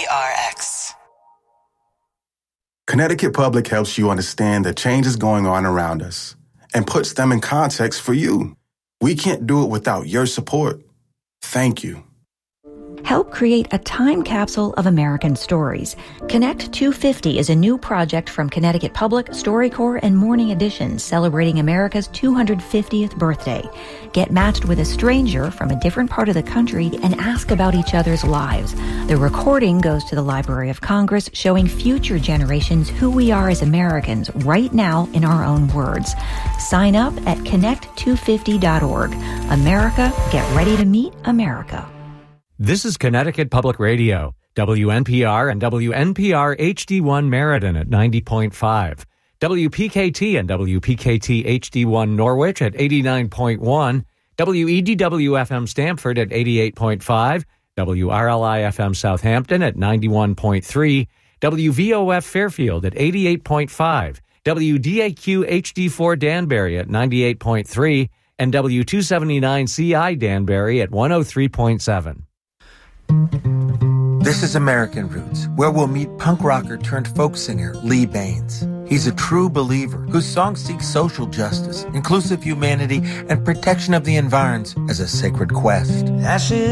WNPRX. Connecticut Public helps you understand the changes going on around us and puts them in context for you. We can't do it without your support. Thank you. Help create a time capsule of American stories. Connect 250 is a new project from Connecticut Public, StoryCorps, and Morning Edition celebrating America's 250th birthday. Get matched with a stranger from a different part of the country and ask about each other's lives. The recording goes to the Library of Congress, showing future generations who we are as Americans right now in our own words. Sign up at connect250.org. America, get ready to meet America. This is Connecticut Public Radio, WNPR and WNPR HD1 Meriden at 90.5, WPKT and WPKT HD1 Norwich at 89.1, WEDW-FM Stamford at 88.5, WRLI-FM Southampton at 91.3, WVOF Fairfield at 88.5, WDAQ HD4 Danbury at 98.3, and W279CI Danbury at 103.7. This is American Roots, where we'll meet punk rocker turned folk singer Lee Baines. He's a true believer whose songs seek social justice, inclusive humanity, and protection of the environs as a sacred quest.